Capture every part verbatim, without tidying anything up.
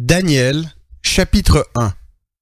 Daniel, chapitre un.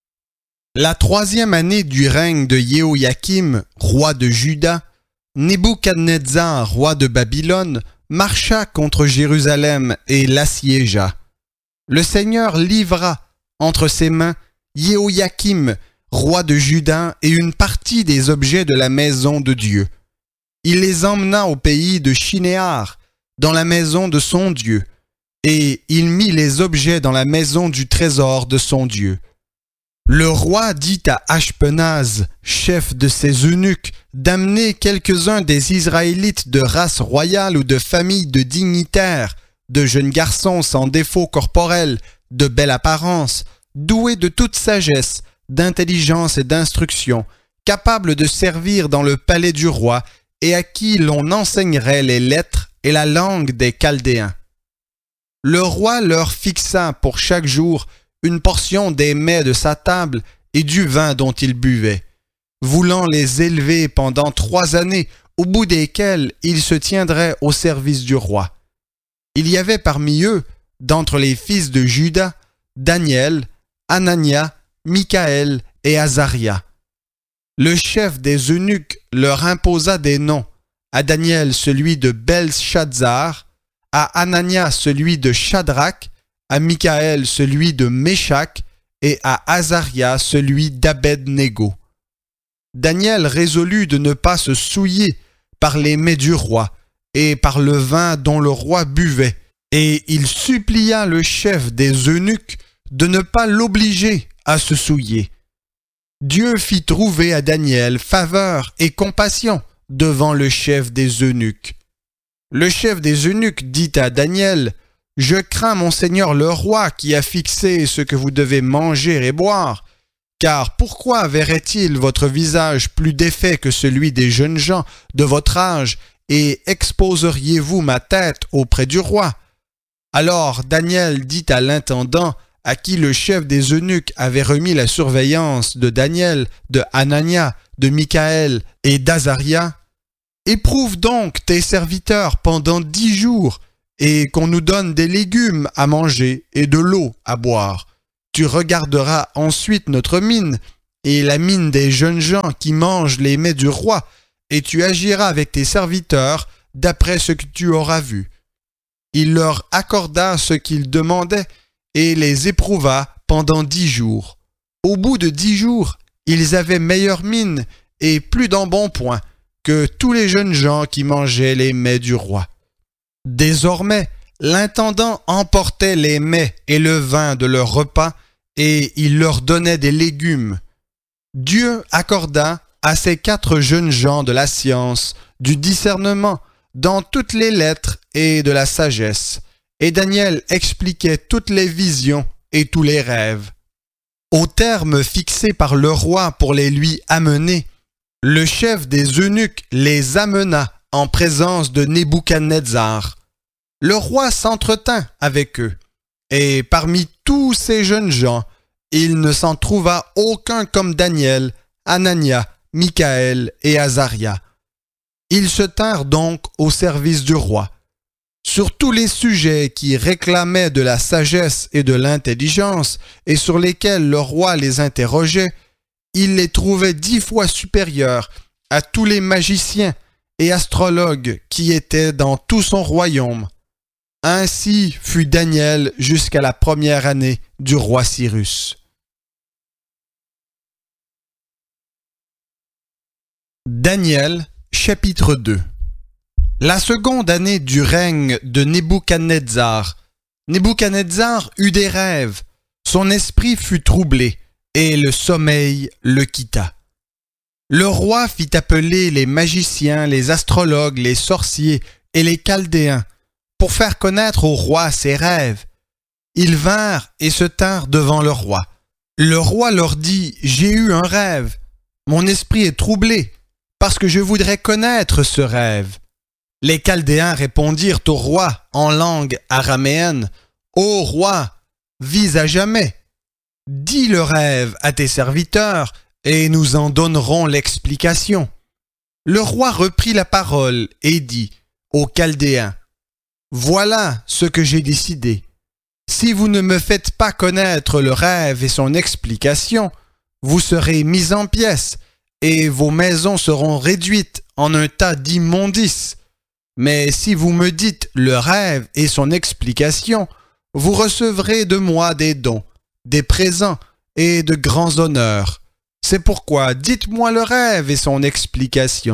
La troisième année du règne de Jéhoïakim, roi de Juda, Nebuchadnezzar, roi de Babylone, marcha contre Jérusalem et l'assiégea. Le Seigneur livra entre ses mains Jéhoïakim, roi de Juda, et une partie des objets de la maison de Dieu. Il les emmena au pays de Shinéar, dans la maison de son Dieu, et il mit les objets dans la maison du trésor de son Dieu. Le roi dit à Ashpenaz, chef de ses eunuques, d'amener quelques-uns des Israélites de race royale ou de famille de dignitaires, de jeunes garçons sans défaut corporel, de belle apparence, doués de toute sagesse, d'intelligence et d'instruction, capables de servir dans le palais du roi et à qui l'on enseignerait les lettres et la langue des Chaldéens. Le roi leur fixa pour chaque jour une portion des mets de sa table et du vin dont ils buvaient, voulant les élever pendant trois années, au bout desquelles ils se tiendraient au service du roi. Il y avait parmi eux, d'entre les fils de Juda, Daniel, Anania, Michaël et Azaria. Le chef des eunuques leur imposa des noms, à Daniel celui de Belshazzar, à Anania celui de Shadrach, à Michaël celui de Méshach et à Azaria celui d'Abed-Négo. Daniel résolut de ne pas se souiller par les mets du roi et par le vin dont le roi buvait, et il supplia le chef des eunuques de ne pas l'obliger à se souiller. Dieu fit trouver à Daniel faveur et compassion devant le chef des eunuques. Le chef des eunuques dit à Daniel, « Je crains mon seigneur le roi qui a fixé ce que vous devez manger et boire, car pourquoi verrait-il votre visage plus défait que celui des jeunes gens de votre âge, et exposeriez-vous ma tête auprès du roi ?» Alors Daniel dit à l'intendant, à qui le chef des eunuques avait remis la surveillance de Daniel, de Anania, de Michaël et d'Azaria, « Éprouve donc tes serviteurs pendant dix jours, et qu'on nous donne des légumes à manger et de l'eau à boire. Tu regarderas ensuite notre mine, et la mine des jeunes gens qui mangent les mets du roi, et tu agiras avec tes serviteurs d'après ce que tu auras vu. » Il leur accorda ce qu'ils demandaient, et les éprouva pendant dix jours. Au bout de dix jours, ils avaient meilleure mine et plus d'embonpoint que tous les jeunes gens qui mangeaient les mets du roi. Désormais, l'intendant emportait les mets et le vin de leur repas, et il leur donnait des légumes. Dieu accorda à ces quatre jeunes gens de la science, du discernement, dans toutes les lettres et de la sagesse, et Daniel expliquait toutes les visions et tous les rêves. Au terme fixé par le roi pour les lui amener, le chef des eunuques les amena en présence de Nebuchadnezzar. Le roi s'entretint avec eux, et parmi tous ces jeunes gens, il ne s'en trouva aucun comme Daniel, Anania, Michaël et Azaria. Ils se tinrent donc au service du roi. Sur tous les sujets qui réclamaient de la sagesse et de l'intelligence, et sur lesquels le roi les interrogeait, il les trouvait dix fois supérieurs à tous les magiciens et astrologues qui étaient dans tout son royaume. Ainsi fut Daniel jusqu'à la première année du roi Cyrus. Daniel, chapitre deux. La seconde année du règne de Nebuchadnezzar. Nebuchadnezzar eut des rêves, son esprit fut troublé, et le sommeil le quitta. Le roi fit appeler les magiciens, les astrologues, les sorciers et les Chaldéens, pour faire connaître au roi ses rêves. Ils vinrent et se tinrent devant le roi. Le roi leur dit, « J'ai eu un rêve. Mon esprit est troublé, parce que je voudrais connaître ce rêve. » Les Chaldéens répondirent au roi en langue araméenne, « Ô roi, vis à jamais. Dis le rêve à tes serviteurs, et nous en donnerons l'explication. » Le roi reprit la parole et dit aux Chaldéens, « Voilà ce que j'ai décidé. Si vous ne me faites pas connaître le rêve et son explication, vous serez mis en pièces, et vos maisons seront réduites en un tas d'immondices. Mais si vous me dites le rêve et son explication, vous recevrez de moi des dons, des présents et de grands honneurs. C'est pourquoi dites-moi le rêve et son explication. »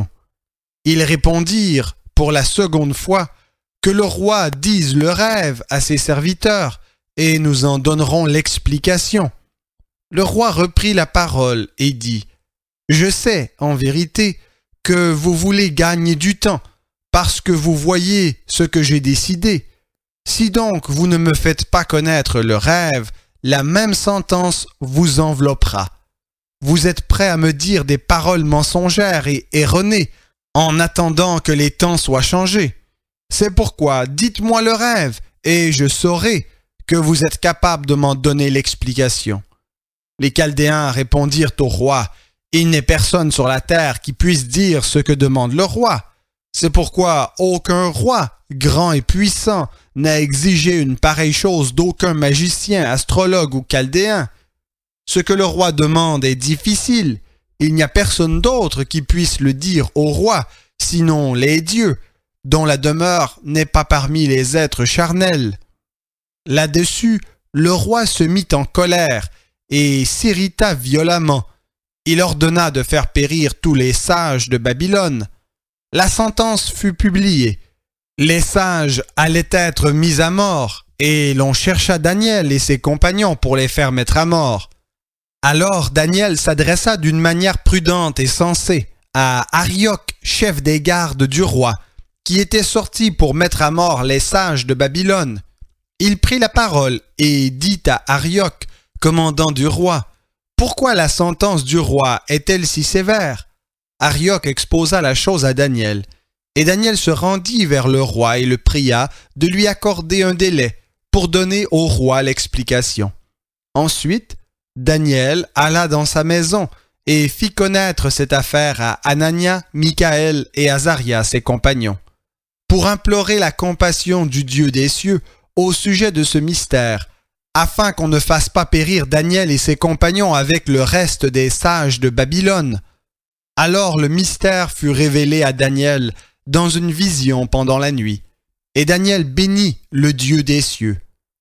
Ils répondirent pour la seconde fois que le roi dise le rêve à ses serviteurs et nous en donnerons l'explication. Le roi reprit la parole et dit « Je sais, en vérité, que vous voulez gagner du temps, parce que vous voyez ce que j'ai décidé. Si donc vous ne me faites pas connaître le rêve, la même sentence vous enveloppera. Vous êtes prêts à me dire des paroles mensongères et erronées, en attendant que les temps soient changés. C'est pourquoi dites-moi le rêve, et je saurai que vous êtes capable de m'en donner l'explication. » Les Chaldéens répondirent au roi, « Il n'est personne sur la terre qui puisse dire ce que demande le roi. C'est pourquoi aucun roi, grand et puissant, n'a exigé une pareille chose d'aucun magicien, astrologue ou chaldéen. Ce que le roi demande est difficile. Il n'y a personne d'autre qui puisse le dire au roi, sinon les dieux, dont la demeure n'est pas parmi les êtres charnels. » Là-dessus, le roi se mit en colère et s'irrita violemment. Il ordonna de faire périr tous les sages de Babylone. La sentence fut publiée. Les sages allaient être mis à mort, et l'on chercha Daniel et ses compagnons pour les faire mettre à mort. Alors Daniel s'adressa d'une manière prudente et sensée à Arioc, chef des gardes du roi, qui était sorti pour mettre à mort les sages de Babylone. Il prit la parole et dit à Arioc, commandant du roi, « Pourquoi la sentence du roi est-elle si sévère ?» Arioc exposa la chose à Daniel, et Daniel se rendit vers le roi et le pria de lui accorder un délai pour donner au roi l'explication. Ensuite, Daniel alla dans sa maison et fit connaître cette affaire à Anania, Michaël et Azaria, ses compagnons, pour implorer la compassion du Dieu des cieux au sujet de ce mystère, afin qu'on ne fasse pas périr Daniel et ses compagnons avec le reste des sages de Babylone. Alors le mystère fut révélé à Daniel dans une vision pendant la nuit, et Daniel bénit le Dieu des cieux.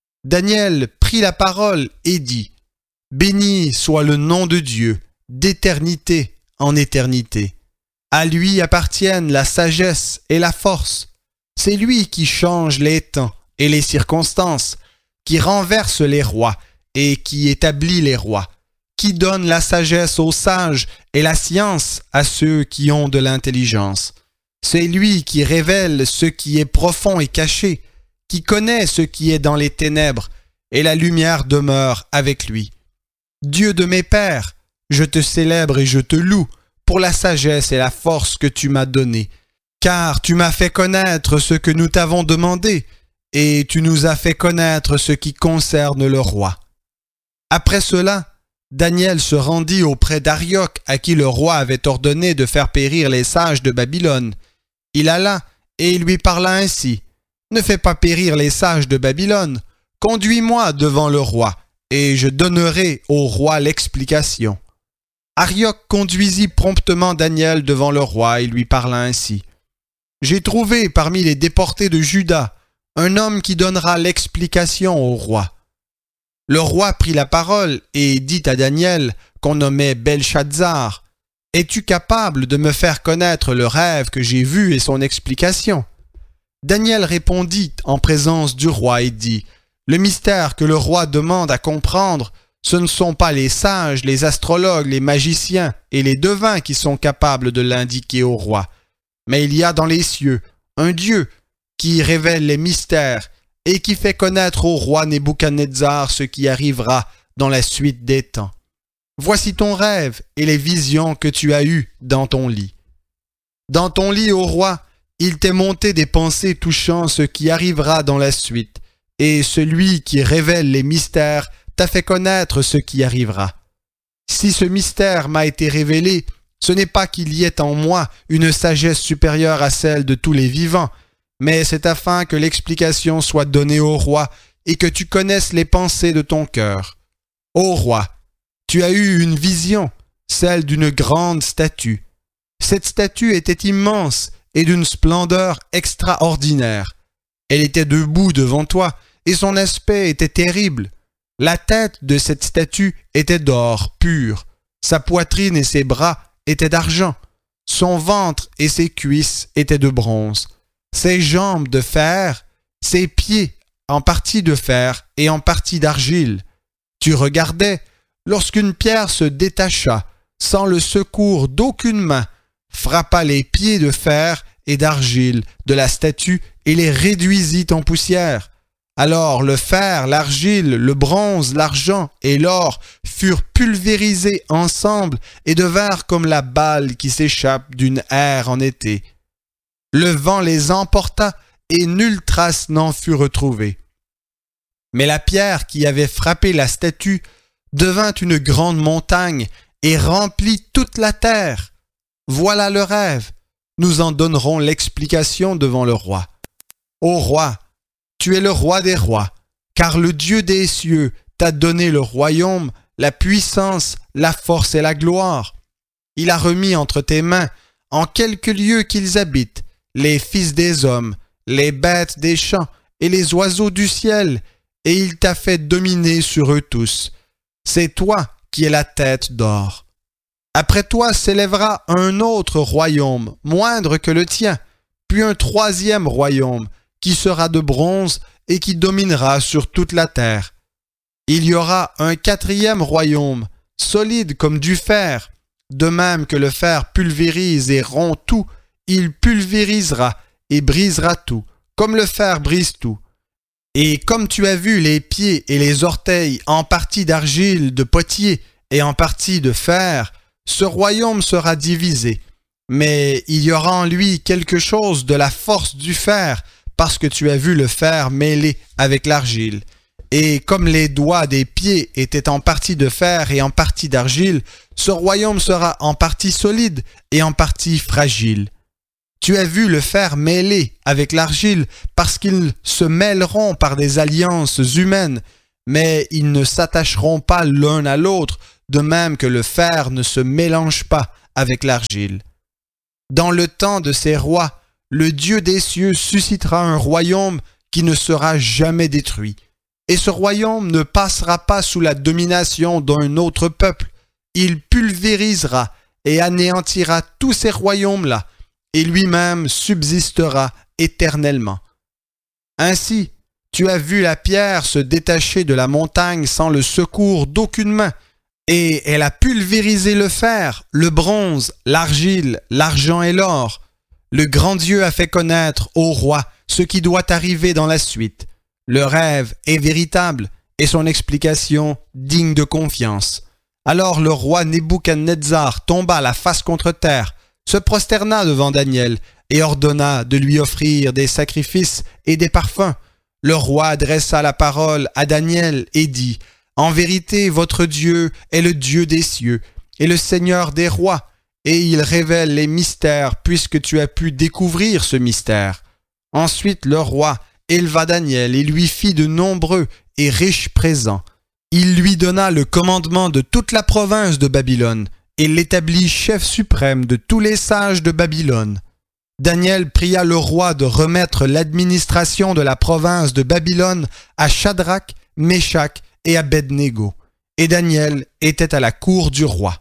Daniel prit la parole et dit, « Béni soit le nom de Dieu, d'éternité en éternité. À lui appartiennent la sagesse et la force. C'est lui qui change les temps et les circonstances, qui renverse les rois et qui établit les rois, qui donne la sagesse aux sages et la science à ceux qui ont de l'intelligence. C'est lui qui révèle ce qui est profond et caché, qui connaît ce qui est dans les ténèbres, et la lumière demeure avec lui. Dieu de mes pères, je te célèbre et je te loue pour la sagesse et la force que tu m'as donnée, car tu m'as fait connaître ce que nous t'avons demandé, et tu nous as fait connaître ce qui concerne le roi. » Après cela, Daniel se rendit auprès d'Arioc, à qui le roi avait ordonné de faire périr les sages de Babylone. Il alla et lui parla ainsi, « Ne fais pas périr les sages de Babylone, conduis-moi devant le roi, et je donnerai au roi l'explication. » Arioc conduisit promptement Daniel devant le roi et lui parla ainsi, « J'ai trouvé parmi les déportés de Juda un homme qui donnera l'explication au roi. » Le roi prit la parole et dit à Daniel, qu'on nommait Belshazzar, « Es-tu capable de me faire connaître le rêve que j'ai vu et son explication ?» Daniel répondit en présence du roi et dit, « Le mystère que le roi demande à comprendre, ce ne sont pas les sages, les astrologues, les magiciens et les devins qui sont capables de l'indiquer au roi, mais il y a dans les cieux un Dieu qui révèle les mystères et qui fait connaître au roi Nebuchadnezzar ce qui arrivera dans la suite des temps. Voici ton rêve et les visions que tu as eues dans ton lit. Dans ton lit, ô roi, il t'est monté des pensées touchant ce qui arrivera dans la suite, et celui qui révèle les mystères t'a fait connaître ce qui arrivera. Si ce mystère m'a été révélé, ce n'est pas qu'il y ait en moi une sagesse supérieure à celle de tous les vivants, mais c'est afin que l'explication soit donnée au roi et que tu connaisses les pensées de ton cœur. Ô roi, tu as eu une vision, celle d'une grande statue. Cette statue était immense et d'une splendeur extraordinaire. Elle était debout devant toi, et son aspect était terrible. La tête de cette statue était d'or pur, sa poitrine et ses bras étaient d'argent, son ventre et ses cuisses étaient de bronze, ses jambes de fer, ses pieds en partie de fer et en partie d'argile. Tu regardais lorsqu'une pierre se détacha, sans le secours d'aucune main, frappa les pieds de fer et d'argile de la statue et les réduisit en poussière. Alors le fer, l'argile, le bronze, l'argent et l'or furent pulvérisés ensemble et devinrent comme la balle qui s'échappe d'une aire en été. Le vent les emporta et nulle trace n'en fut retrouvée. Mais la pierre qui avait frappé la statue devint une grande montagne et remplit toute la terre. Voilà le rêve. Nous en donnerons l'explication devant le roi. Ô roi, tu es le roi des rois, car le Dieu des cieux t'a donné le royaume, la puissance, la force et la gloire. Il a remis entre tes mains, en quelque lieu qu'ils habitent, les fils des hommes, les bêtes des champs et les oiseaux du ciel, et il t'a fait dominer sur eux tous. C'est toi qui es la tête d'or. Après toi s'élèvera un autre royaume, moindre que le tien, puis un troisième royaume, qui sera de bronze et qui dominera sur toute la terre. Il y aura un quatrième royaume, solide comme du fer. De même que le fer pulvérise et rompt tout, il pulvérisera et brisera tout, comme le fer brise tout. Et comme tu as vu les pieds et les orteils en partie d'argile de potier et en partie de fer, ce royaume sera divisé. Mais il y aura en lui quelque chose de la force du fer, parce que tu as vu le fer mêlé avec l'argile. Et comme les doigts des pieds étaient en partie de fer et en partie d'argile, ce royaume sera en partie solide et en partie fragile. Tu as vu le fer mêlé avec l'argile, parce qu'ils se mêleront par des alliances humaines, mais ils ne s'attacheront pas l'un à l'autre, de même que le fer ne se mélange pas avec l'argile. Dans le temps de ces rois, le Dieu des cieux suscitera un royaume qui ne sera jamais détruit. Et ce royaume ne passera pas sous la domination d'un autre peuple. Il pulvérisera et anéantira tous ces royaumes-là, et lui-même subsistera éternellement. Ainsi, tu as vu la pierre se détacher de la montagne sans le secours d'aucune main, et elle a pulvérisé le fer, le bronze, l'argile, l'argent et l'or. Le grand Dieu a fait connaître au roi ce qui doit arriver dans la suite. Le rêve est véritable et son explication digne de confiance. Alors le roi Nebuchadnezzar tomba la face contre terre, se prosterna devant Daniel et ordonna de lui offrir des sacrifices et des parfums. Le roi adressa la parole à Daniel et dit « En vérité, votre Dieu est le Dieu des cieux et le Seigneur des rois. » Et il révèle les mystères puisque tu as pu découvrir ce mystère. Ensuite le roi éleva Daniel et lui fit de nombreux et riches présents. Il lui donna le commandement de toute la province de Babylone et l'établit chef suprême de tous les sages de Babylone. Daniel pria le roi de remettre l'administration de la province de Babylone à Shadrach, Méshach et Abed-Négo. Et Daniel était à la cour du roi.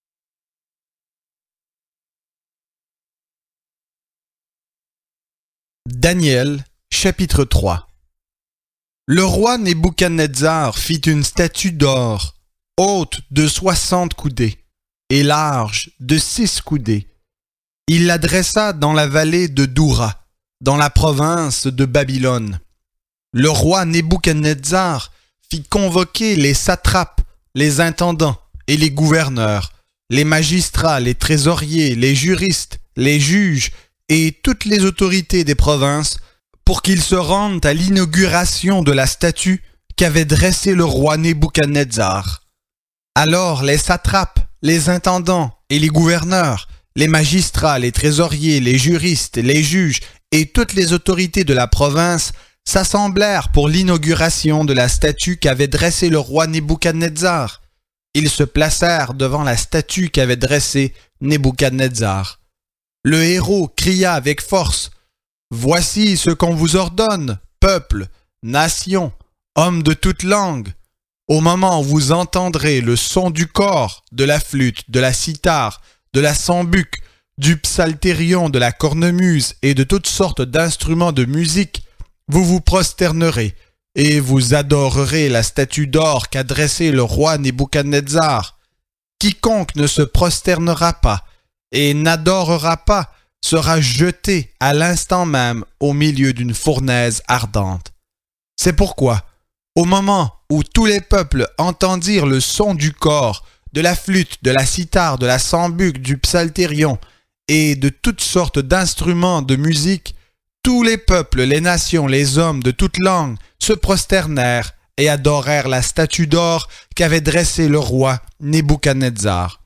Daniel, chapitre trois. Le roi Nebuchadnezzar fit une statue d'or, haute de soixante coudées, et large de six coudées. Il la dressa dans la vallée de Doura, dans la province de Babylone. Le roi Nebuchadnezzar fit convoquer les satrapes, les intendants et les gouverneurs, les magistrats, les trésoriers, les juristes, les juges, et toutes les autorités des provinces pour qu'ils se rendent à l'inauguration de la statue qu'avait dressée le roi Nebuchadnezzar. Alors les satrapes, les intendants et les gouverneurs, les magistrats, les trésoriers, les juristes, les juges et toutes les autorités de la province s'assemblèrent pour l'inauguration de la statue qu'avait dressée le roi Nebuchadnezzar. Ils se placèrent devant la statue qu'avait dressée Nebuchadnezzar. Le héros cria avec force « Voici ce qu'on vous ordonne, peuple, nation, hommes de toute langue. Au moment où vous entendrez le son du cor, de la flûte, de la cithare, de la sambuc, du psalterion, de la cornemuse et de toutes sortes d'instruments de musique, vous vous prosternerez et vous adorerez la statue d'or qu'a dressée le roi Nebuchadnezzar. Quiconque ne se prosternera pas et n'adorera pas sera jeté à l'instant même au milieu d'une fournaise ardente. C'est pourquoi, au moment où tous les peuples entendirent le son du cor, de la flûte, de la cithare, de la sambuc, du psalterion et de toutes sortes d'instruments de musique, tous les peuples, les nations, les hommes de toute langue se prosternèrent et adorèrent la statue d'or qu'avait dressée le roi Nebuchadnezzar.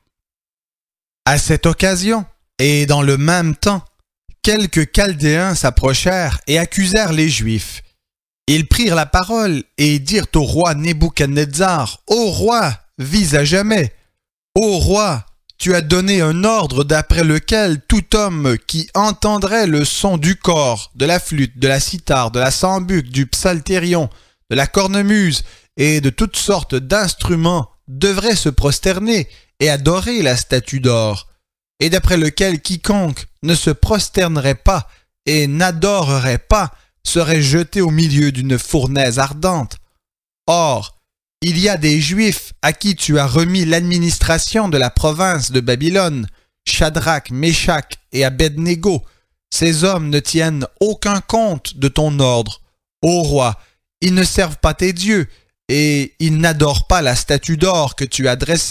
À cette occasion, et dans le même temps, quelques Chaldéens s'approchèrent et accusèrent les Juifs. Ils prirent la parole et dirent au roi Nebuchadnezzar, « Ô roi, vis à jamais! Ô roi, tu as donné un ordre d'après lequel tout homme qui entendrait le son du cor, de la flûte, de la cithare, de la sambuc, du psalterion, de la cornemuse et de toutes sortes d'instruments devrait se prosterner et adorer la statue d'or, et d'après lequel quiconque ne se prosternerait pas et n'adorerait pas serait jeté au milieu d'une fournaise ardente. Or, il y a des Juifs à qui tu as remis l'administration de la province de Babylone, Shadrach, Méshach et Abednego. Ces hommes ne tiennent aucun compte de ton ordre. Ô roi, ils ne servent pas tes dieux, et ils n'adorent pas la statue d'or que tu as dressée. »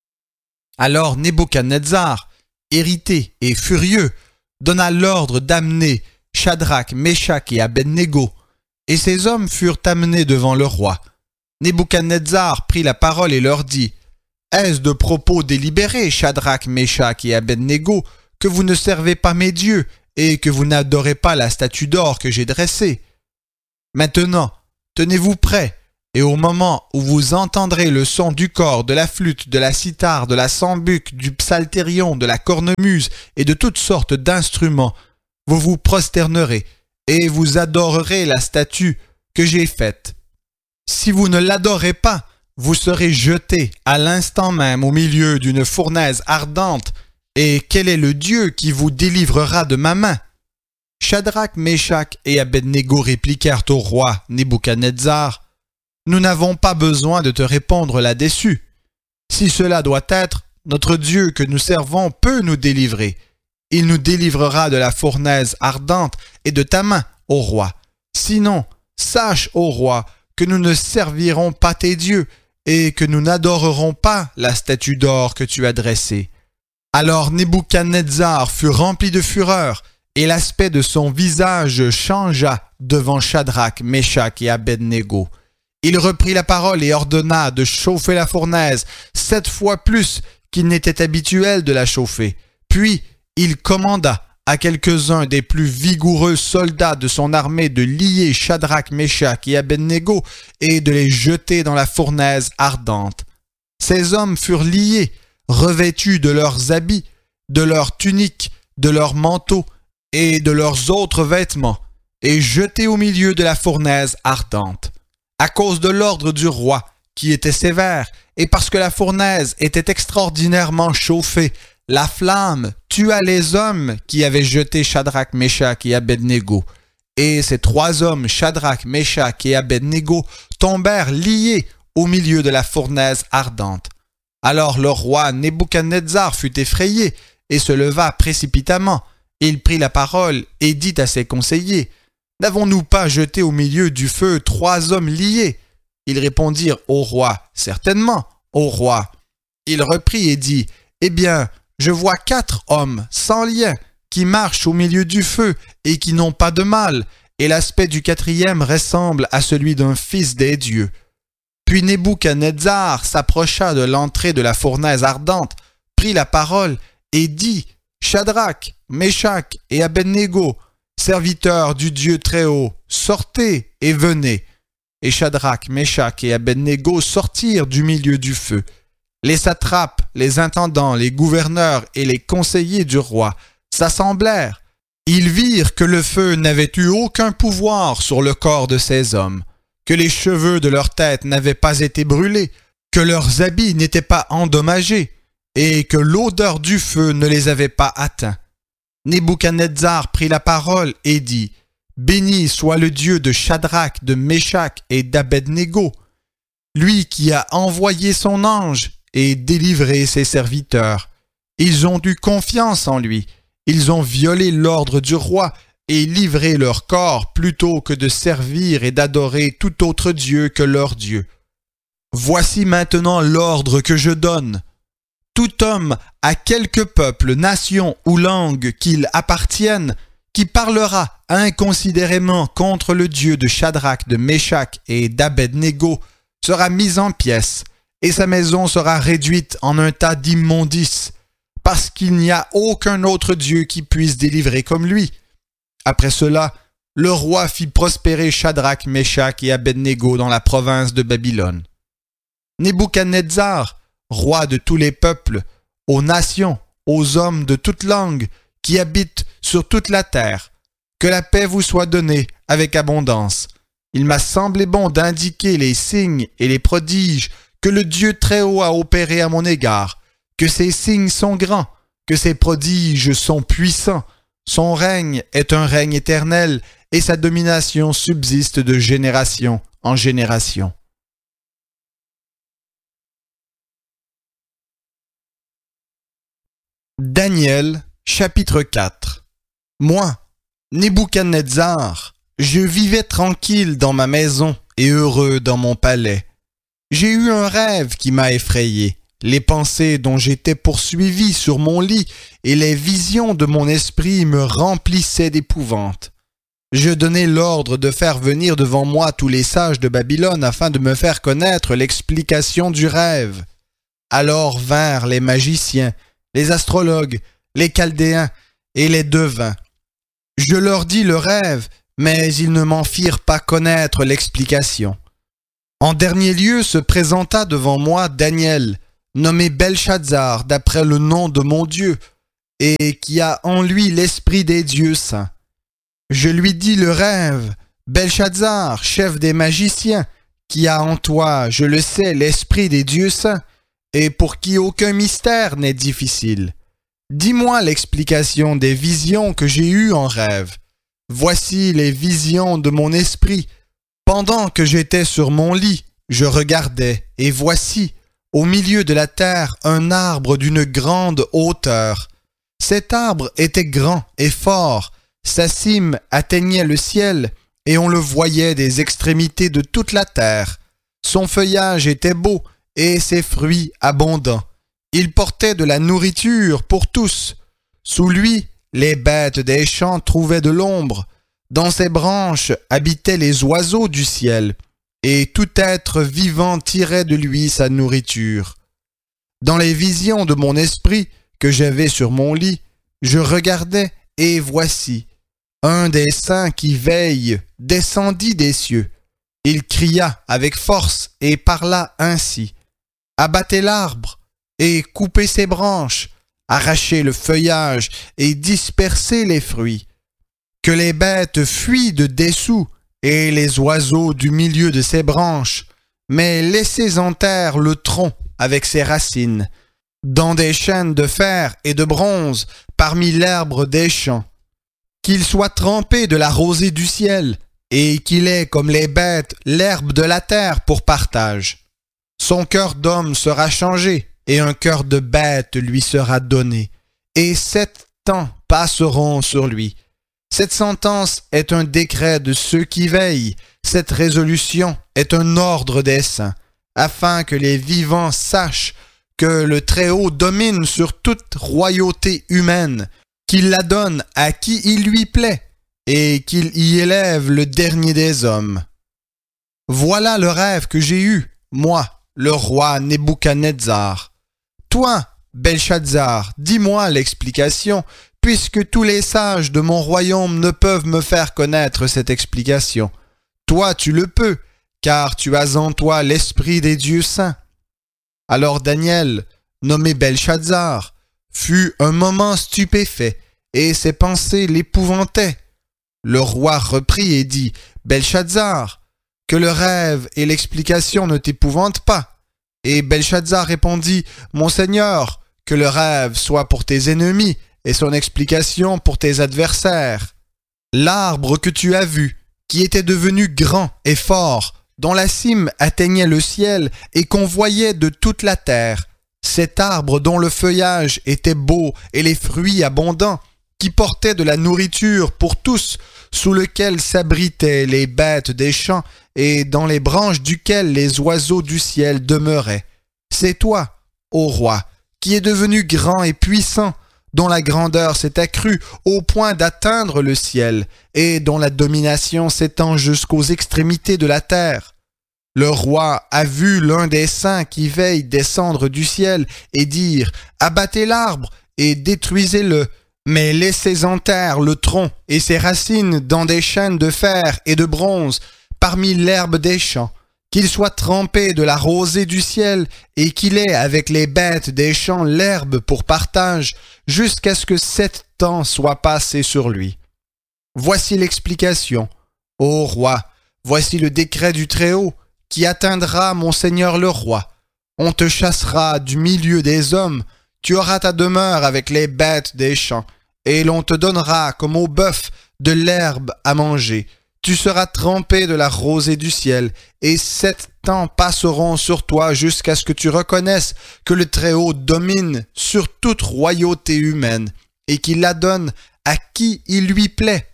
Alors Nebuchadnezzar, irrité et furieux, donna l'ordre d'amener Shadrach, Méshach et Abednego, et ces hommes furent amenés devant le roi. Nebuchadnezzar prit la parole et leur dit « Est-ce de propos délibérés, Shadrach, Méshach et Abednego, que vous ne servez pas mes dieux et que vous n'adorez pas la statue d'or que j'ai dressée? Maintenant, tenez-vous prêts, et au moment où vous entendrez le son du cor, de la flûte, de la cithare, de la sambuc, du psalterion, de la cornemuse et de toutes sortes d'instruments, vous vous prosternerez et vous adorerez la statue que j'ai faite. Si vous ne l'adorez pas, vous serez jetés à l'instant même au milieu d'une fournaise ardente, et quel est le Dieu qui vous délivrera de ma main? » Shadrach, Méshach et Abednego répliquèrent au roi Nebuchadnezzar, « Nous n'avons pas besoin de te répondre là-dessus. Si cela doit être, notre Dieu que nous servons peut nous délivrer. Il nous délivrera de la fournaise ardente et de ta main, ô roi. Sinon, sache, ô roi, que nous ne servirons pas tes dieux et que nous n'adorerons pas la statue d'or que tu as dressée. » Alors Nebuchadnezzar fut rempli de fureur, et l'aspect de son visage changea devant Shadrach, Méshach et Abednego. Il reprit la parole et ordonna de chauffer la fournaise sept fois plus qu'il n'était habituel de la chauffer. Puis il commanda à quelques-uns des plus vigoureux soldats de son armée de lier Shadrach, Méshach et Abednego et de les jeter dans la fournaise ardente. Ces hommes furent liés, revêtus de leurs habits, de leurs tuniques, de leurs manteaux et de leurs autres vêtements, et jetés au milieu de la fournaise ardente. À cause de l'ordre du roi, qui était sévère, et parce que la fournaise était extraordinairement chauffée, la flamme tua les hommes qui avaient jeté Shadrach, Méshach et Abednego. Et ces trois hommes, Shadrach, Méshach et Abednego, tombèrent liés au milieu de la fournaise ardente. Alors le roi Nebuchadnezzar fut effrayé et se leva précipitamment. Il prit la parole et dit à ses conseillers, « N'avons-nous pas jeté au milieu du feu trois hommes liés ?» Ils répondirent au roi, « Certainement, au roi. » Il reprit et dit, « Eh bien, je vois quatre hommes sans lien qui marchent au milieu du feu et qui n'ont pas de mal, et l'aspect du quatrième ressemble à celui d'un fils des dieux. » Puis Nebuchadnezzar s'approcha de l'entrée de la fournaise ardente, prit la parole et dit, « Shadrach, Méshach et Abednego, serviteurs du Dieu Très-Haut, sortez et venez. » Et Shadrach, Meshach et Abednego sortirent du milieu du feu. Les satrapes, les intendants, les gouverneurs et les conseillers du roi s'assemblèrent. Ils virent que le feu n'avait eu aucun pouvoir sur le corps de ces hommes, que les cheveux de leur tête n'avaient pas été brûlés, que leurs habits n'étaient pas endommagés, et que l'odeur du feu ne les avait pas atteints. Nebuchadnezzar prit la parole et dit « Béni soit le Dieu de Shadrach, de Meshach et d'Abednego, lui qui a envoyé son ange et délivré ses serviteurs. Ils ont eu confiance en lui. Ils ont violé l'ordre du roi et livré leur corps plutôt que de servir et d'adorer tout autre Dieu que leur Dieu. Voici maintenant l'ordre que je donne. Tout homme à quelque peuple, nation ou langue qu'il appartienne, qui parlera inconsidérément contre le Dieu de Shadrach, de Meshach et d'Abednego, sera mis en pièces, et sa maison sera réduite en un tas d'immondices, parce qu'il n'y a aucun autre Dieu qui puisse délivrer comme lui. » Après cela, le roi fit prospérer Shadrach, Meshach et Abednego dans la province de Babylone. Nebuchadnezzar, roi de tous les peuples, aux nations, aux hommes de toute langue, qui habitent sur toute la terre, que la paix vous soit donnée avec abondance. Il m'a semblé bon d'indiquer les signes et les prodiges que le Dieu Très-Haut a opérés à mon égard, que ces signes sont grands, que ces prodiges sont puissants. Son règne est un règne éternel et sa domination subsiste de génération en génération. Daniel, chapitre quatre. Moi, Nebuchadnezzar, je vivais tranquille dans ma maison et heureux dans mon palais. J'ai eu un rêve qui m'a effrayé, les pensées dont j'étais poursuivi sur mon lit et les visions de mon esprit me remplissaient d'épouvante. Je donnai l'ordre de faire venir devant moi tous les sages de Babylone afin de me faire connaître l'explication du rêve. Alors vinrent les magiciens, les astrologues, les chaldéens et les devins. Je leur dis le rêve, mais ils ne m'en firent pas connaître l'explication. En dernier lieu se présenta devant moi Daniel, nommé Belshazzar d'après le nom de mon Dieu, et qui a en lui l'esprit des dieux saints. Je lui dis le rêve, Belshazzar, chef des magiciens, qui a en toi, je le sais, l'esprit des dieux saints, et pour qui aucun mystère n'est difficile. Dis-moi l'explication des visions que j'ai eues en rêve. Voici les visions de mon esprit. Pendant que j'étais sur mon lit, je regardais, et voici, au milieu de la terre, un arbre d'une grande hauteur. Cet arbre était grand et fort, sa cime atteignait le ciel, et on le voyait des extrémités de toute la terre. Son feuillage était beau, et ses fruits abondants. Il portait de la nourriture pour tous. Sous lui, les bêtes des champs trouvaient de l'ombre. Dans ses branches habitaient les oiseaux du ciel, et tout être vivant tirait de lui sa nourriture. Dans les visions de mon esprit que j'avais sur mon lit, je regardais, et voici, un des saints qui veille descendit des cieux. Il cria avec force et parla ainsi. « Abattez l'arbre et coupez ses branches, arrachez le feuillage et dispersez les fruits. Que les bêtes fuient de dessous et les oiseaux du milieu de ses branches, mais laissez en terre le tronc avec ses racines, dans des chaînes de fer et de bronze, parmi l'herbe des champs. Qu'il soit trempé de la rosée du ciel, et qu'il ait comme les bêtes l'herbe de la terre pour partage. Son cœur d'homme sera changé, et un cœur de bête lui sera donné, et sept temps passeront sur lui. Cette sentence est un décret de ceux qui veillent, cette résolution est un ordre des saints, afin que les vivants sachent que le Très-Haut domine sur toute royauté humaine, qu'il la donne à qui il lui plaît, et qu'il y élève le dernier des hommes. Voilà le rêve que j'ai eu, moi, le roi Nebuchadnezzar. Toi, Belshazzar, dis-moi l'explication, puisque tous les sages de mon royaume ne peuvent me faire connaître cette explication. Toi, tu le peux, car tu as en toi l'esprit des dieux saints. » Alors Daniel, nommé Belshazzar, fut un moment stupéfait, et ses pensées l'épouvantaient. Le roi reprit et dit, « Belshazzar, que le rêve et l'explication ne t'épouvantent pas. » Et Belshazzar répondit, « Mon Seigneur, que le rêve soit pour tes ennemis et son explication pour tes adversaires. L'arbre que tu as vu, qui était devenu grand et fort, dont la cime atteignait le ciel et qu'on voyait de toute la terre, cet arbre dont le feuillage était beau et les fruits abondants, qui portait de la nourriture pour tous, sous lequel s'abritaient les bêtes des champs et dans les branches duquel les oiseaux du ciel demeuraient. C'est toi, ô roi, qui es devenu grand et puissant, dont la grandeur s'est accrue au point d'atteindre le ciel et dont la domination s'étend jusqu'aux extrémités de la terre. Le roi a vu l'un des saints qui veille descendre du ciel et dire « Abattez l'arbre et détruisez-le, mais laissez en terre le tronc et ses racines dans des chaînes de fer et de bronze parmi l'herbe des champs, qu'il soit trempé de la rosée du ciel et qu'il ait avec les bêtes des champs l'herbe pour partage, jusqu'à ce que sept temps soient passés sur lui. Voici l'explication. Ô roi, voici le décret du Très-Haut, qui atteindra mon seigneur le roi. On te chassera du milieu des hommes, tu auras ta demeure avec les bêtes des champs, et l'on te donnera comme au bœuf de l'herbe à manger. Tu seras trempé de la rosée du ciel, et sept temps passeront sur toi jusqu'à ce que tu reconnaisses que le Très-Haut domine sur toute royauté humaine, et qu'il la donne à qui il lui plaît.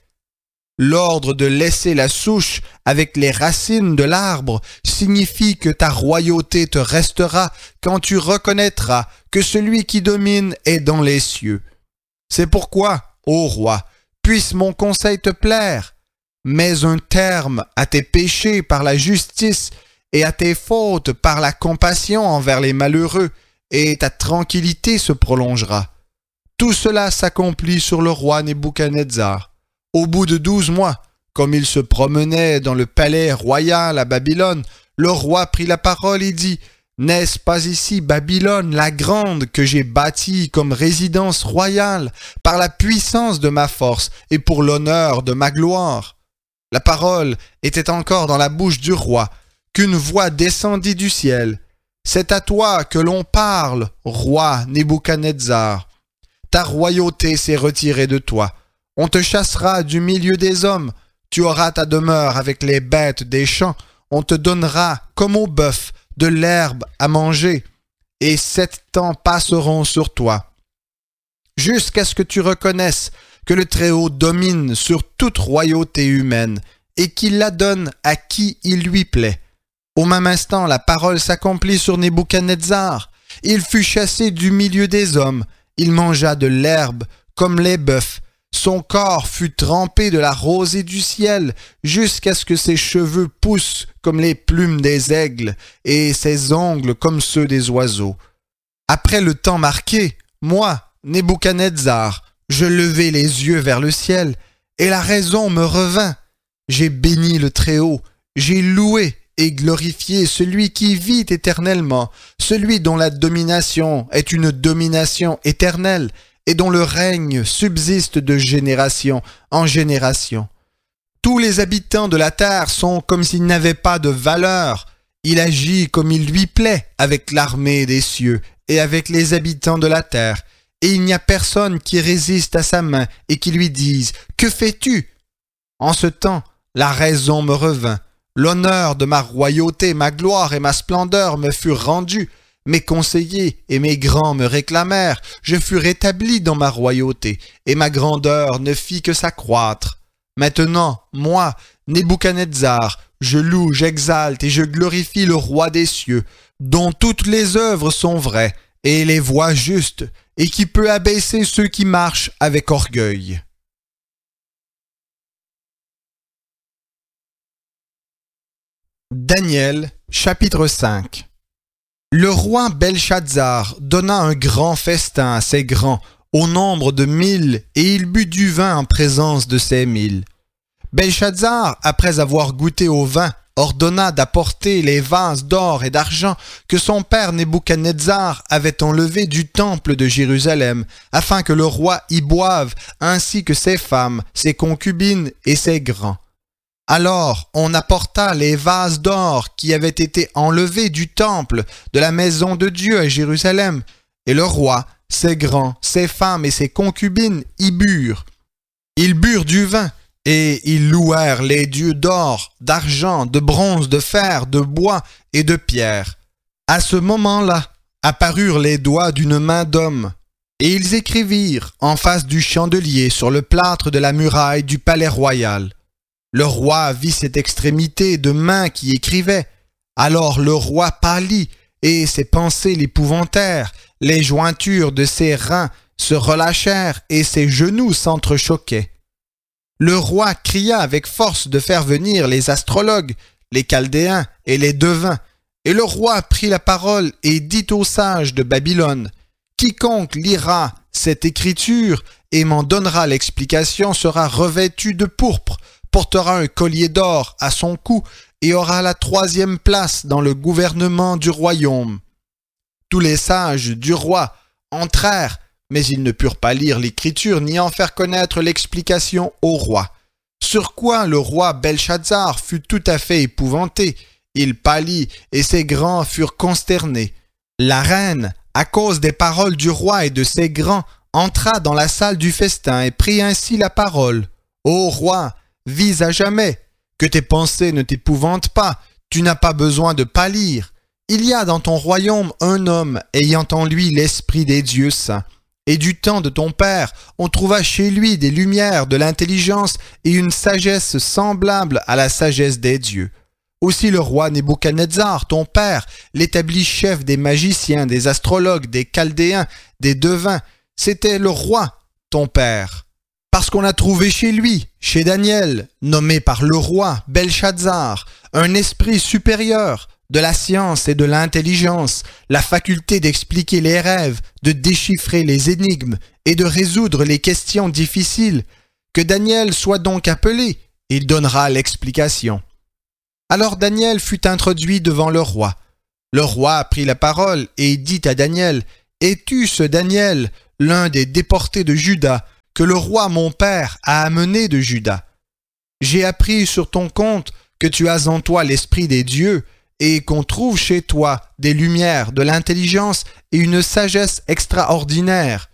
L'ordre de laisser la souche avec les racines de l'arbre signifie que ta royauté te restera quand tu reconnaîtras que celui qui domine est dans les cieux. C'est pourquoi, ô roi, puisse mon conseil te plaire. Mets un terme à tes péchés par la justice et à tes fautes par la compassion envers les malheureux, et ta tranquillité se prolongera. Tout cela s'accomplit sur le roi Nebuchadnezzar. Au bout de douze mois, comme il se promenait dans le palais royal à Babylone, le roi prit la parole et dit « N'est-ce pas ici Babylone la grande que j'ai bâtie comme résidence royale par la puissance de ma force et pour l'honneur de ma gloire ?» La parole était encore dans la bouche du roi, qu'une voix descendit du ciel. « C'est à toi que l'on parle, roi Nebuchadnezzar. Ta royauté s'est retirée de toi. On te chassera du milieu des hommes. Tu auras ta demeure avec les bêtes des champs. On te donnera, comme au bœuf, de l'herbe à manger. Et sept temps passeront sur toi, jusqu'à ce que tu reconnaisses que le Très-Haut domine sur toute royauté humaine et qu'il la donne à qui il lui plaît. » Au même instant, la parole s'accomplit sur Nebuchadnezzar. Il fut chassé du milieu des hommes. Il mangea de l'herbe comme les bœufs. Son corps fut trempé de la rosée du ciel jusqu'à ce que ses cheveux poussent comme les plumes des aigles et ses ongles comme ceux des oiseaux. Après le temps marqué, moi, Nebuchadnezzar, je levai les yeux vers le ciel et la raison me revint. J'ai béni le Très-Haut, j'ai loué et glorifié celui qui vit éternellement, celui dont la domination est une domination éternelle et dont le règne subsiste de génération en génération. Tous les habitants de la terre sont comme s'ils n'avaient pas de valeur. Il agit comme il lui plaît avec l'armée des cieux et avec les habitants de la terre. Et il n'y a personne qui résiste à sa main et qui lui dise « Que fais-tu » En ce temps, la raison me revint. L'honneur de ma royauté, ma gloire et ma splendeur me furent rendus. Mes conseillers et mes grands me réclamèrent. Je fus rétabli dans ma royauté, et ma grandeur ne fit que s'accroître. Maintenant, moi, Nebuchadnezzar, je loue, j'exalte et je glorifie le roi des cieux, dont toutes les œuvres sont vraies, et les voies justes, et qui peut abaisser ceux qui marchent avec orgueil. Daniel, chapitre cinq. Le roi Belshazzar donna un grand festin à ses grands, au nombre de mille, et il but du vin en présence de ces mille. Belshazzar, après avoir goûté au vin, ordonna d'apporter les vases d'or et d'argent que son père Nebuchadnezzar avait enlevés du temple de Jérusalem, afin que le roi y boive, ainsi que ses femmes, ses concubines et ses grands. Alors on apporta les vases d'or qui avaient été enlevés du temple de la maison de Dieu à Jérusalem, et le roi, ses grands, ses femmes et ses concubines y burent. Ils burent du vin, et ils louèrent les dieux d'or, d'argent, de bronze, de fer, de bois et de pierre. À ce moment-là, apparurent les doigts d'une main d'homme, et ils écrivirent en face du chandelier sur le plâtre de la muraille du palais royal. Le roi vit cette extrémité de main qui écrivait. Alors le roi pâlit, et ses pensées l'épouvantèrent, les jointures de ses reins se relâchèrent, et ses genoux s'entrechoquaient. Le roi cria avec force de faire venir les astrologues, les chaldéens et les devins, et le roi prit la parole et dit aux sages de Babylone, « Quiconque lira cette écriture et m'en donnera l'explication sera revêtu de pourpre, portera un collier d'or à son cou et aura la troisième place dans le gouvernement du royaume. » Tous les sages du roi entrèrent, mais ils ne purent pas lire l'écriture ni en faire connaître l'explication au roi. Sur quoi le roi Belshazzar fut tout à fait épouvanté. Il pâlit et ses grands furent consternés. La reine, à cause des paroles du roi et de ses grands, entra dans la salle du festin et prit ainsi la parole. « Ô roi, vis à jamais, que tes pensées ne t'épouvantent pas, tu n'as pas besoin de pâlir. Il y a dans ton royaume un homme ayant en lui l'esprit des dieux saints. Et du temps de ton père, on trouva chez lui des lumières, de l'intelligence et une sagesse semblable à la sagesse des dieux. Aussi le roi Nebuchadnezzar, ton père, l'établit chef des magiciens, des astrologues, des chaldéens, des devins. C'était le roi, ton père. Parce qu'on a trouvé chez lui, chez Daniel, nommé par le roi Belshazzar, un esprit supérieur, de la science et de l'intelligence, la faculté d'expliquer les rêves, de déchiffrer les énigmes et de résoudre les questions difficiles. Que Daniel soit donc appelé, il donnera l'explication. Alors Daniel fut introduit devant le roi. Le roi prit la parole et dit à Daniel, « Es-tu ce Daniel, l'un des déportés de Juda, que le roi mon père a amené de Juda? J'ai appris sur ton compte que tu as en toi l'esprit des dieux, et qu'on trouve chez toi des lumières, de l'intelligence et une sagesse extraordinaire.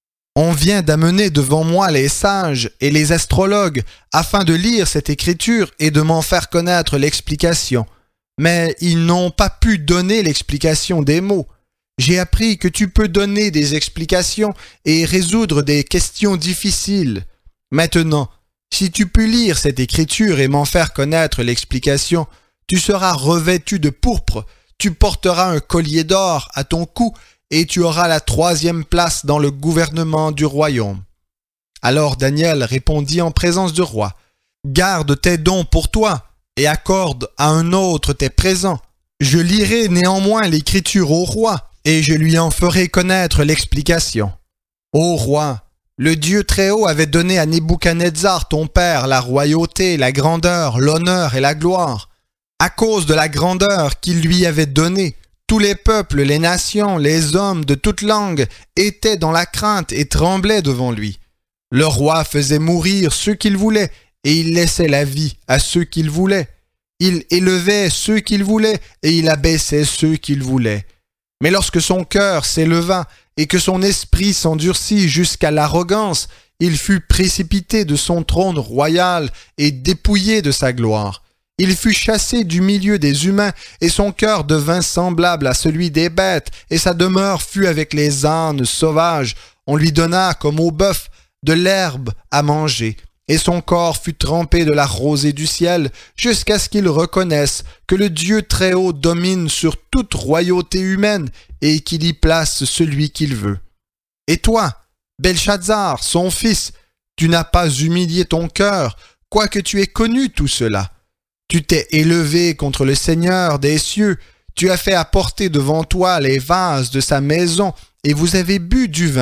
On vient d'amener devant moi les sages et les astrologues afin de lire cette écriture et de m'en faire connaître l'explication. Mais ils n'ont pas pu donner l'explication des mots. J'ai appris que tu peux donner des explications et résoudre des questions difficiles. Maintenant, si tu peux lire cette écriture et m'en faire connaître l'explication, tu seras revêtu de pourpre, tu porteras un collier d'or à ton cou et tu auras la troisième place dans le gouvernement du royaume. » Alors Daniel répondit en présence du roi, « Garde tes dons pour toi et accorde à un autre tes présents. Je lirai néanmoins l'écriture au roi et je lui en ferai connaître l'explication. Ô roi, le Dieu Très-Haut avait donné à Nebuchadnezzar ton père la royauté, la grandeur, l'honneur et la gloire. À cause de la grandeur qu'il lui avait donnée, tous les peuples, les nations, les hommes de toute langue étaient dans la crainte et tremblaient devant lui. Le roi faisait mourir ceux qu'il voulait et il laissait la vie à ceux qu'il voulait. Il élevait ceux qu'il voulait et il abaissait ceux qu'il voulait. Mais lorsque son cœur s'éleva et que son esprit s'endurcit jusqu'à l'arrogance, il fut précipité de son trône royal et dépouillé de sa gloire. Il fut chassé du milieu des humains, et son cœur devint semblable à celui des bêtes, et sa demeure fut avec les ânes sauvages. On lui donna, comme au bœuf, de l'herbe à manger, et son corps fut trempé de la rosée du ciel, jusqu'à ce qu'il reconnaisse que le Dieu Très-Haut domine sur toute royauté humaine, et qu'il y place celui qu'il veut. Et toi, Belshazzar, son fils, tu n'as pas humilié ton cœur, quoique tu aies connu tout cela. Tu t'es élevé contre le Seigneur des cieux, tu as fait apporter devant toi les vases de sa maison, et vous avez bu du vin,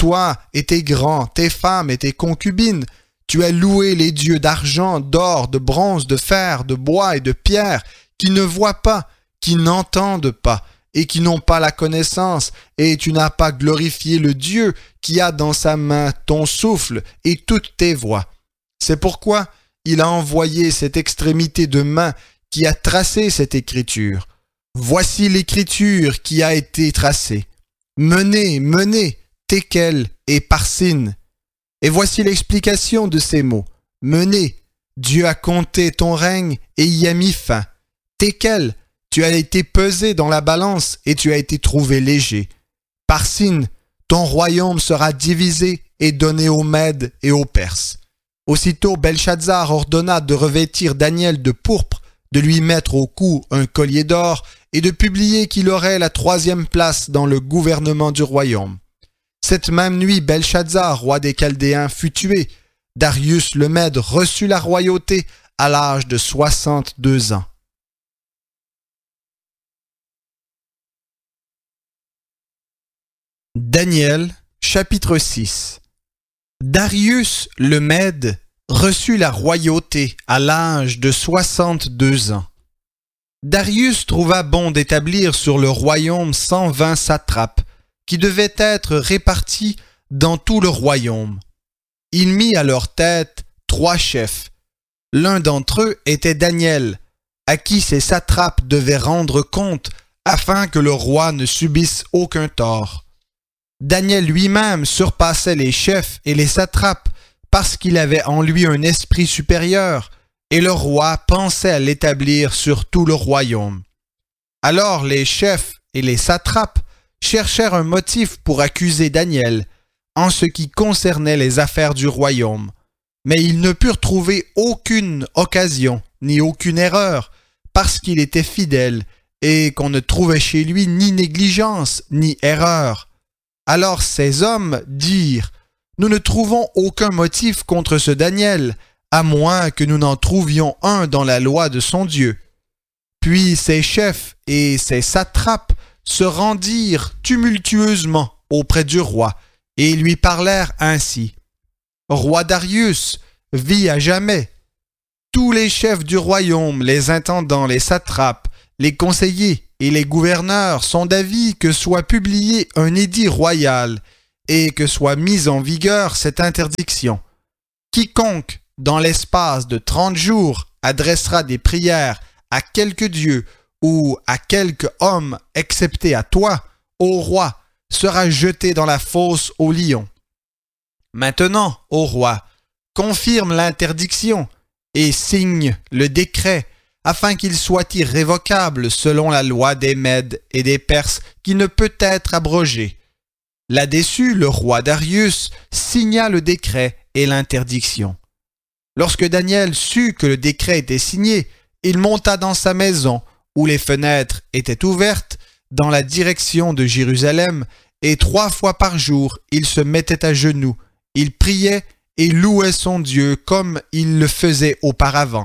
toi et tes grands, tes femmes et tes concubines. Tu as loué les dieux d'argent, d'or, de bronze, de fer, de bois et de pierre, qui ne voient pas, qui n'entendent pas, et qui n'ont pas la connaissance, et tu n'as pas glorifié le Dieu qui a dans sa main ton souffle et toutes tes voies. C'est pourquoi il a envoyé cette extrémité de main qui a tracé cette écriture. Voici l'écriture qui a été tracée. Menez, menez, Tekel et Parsin. Et voici l'explication de ces mots. Menez, Dieu a compté ton règne et y a mis fin. Tekel, tu as été pesé dans la balance et tu as été trouvé léger. Parsin, ton royaume sera divisé et donné aux Mèdes et aux Perses. Aussitôt Belshazzar ordonna de revêtir Daniel de pourpre, de lui mettre au cou un collier d'or et de publier qu'il aurait la troisième place dans le gouvernement du royaume. Cette même nuit, Belshazzar, roi des Chaldéens, fut tué. Darius le Mède reçut la royauté à l'âge de soixante-deux ans. Daniel, chapitre six. Darius le Mède reçut la royauté à l'âge de soixante-deux ans. Darius trouva bon d'établir sur le royaume cent vingt satrapes, qui devaient être répartis dans tout le royaume. Il mit à leur tête trois chefs. L'un d'entre eux était Daniel, à qui ces satrapes devaient rendre compte afin que le roi ne subisse aucun tort. Daniel lui-même surpassait les chefs et les satrapes parce qu'il avait en lui un esprit supérieur, et le roi pensait à l'établir sur tout le royaume. Alors les chefs et les satrapes cherchèrent un motif pour accuser Daniel en ce qui concernait les affaires du royaume, mais ils ne purent trouver aucune occasion ni aucune erreur, parce qu'il était fidèle et qu'on ne trouvait chez lui ni négligence ni erreur. Alors ces hommes dirent « Nous ne trouvons aucun motif contre ce Daniel, à moins que nous n'en trouvions un dans la loi de son Dieu. » Puis ces chefs et ces satrapes se rendirent tumultueusement auprès du roi et lui parlèrent ainsi. « Roi Darius, vis à jamais. Tous les chefs du royaume, les intendants, les satrapes, les conseillers et les gouverneurs sont d'avis que soit publié un édit royal et que soit mise en vigueur cette interdiction. Quiconque, dans l'espace de trente jours, adressera des prières à quelque dieu ou à quelque homme excepté à toi, ô roi, sera jeté dans la fosse aux lions. Maintenant, ô roi, confirme l'interdiction et signe le décret afin qu'il soit irrévocable selon la loi des Mèdes et des Perses qui ne peut être abrogée. » Là-dessus, le roi Darius signa le décret et l'interdiction. Lorsque Daniel sut que le décret était signé, il monta dans sa maison, où les fenêtres étaient ouvertes, dans la direction de Jérusalem, et trois fois par jour, il se mettait à genoux, il priait et louait son Dieu comme il le faisait auparavant.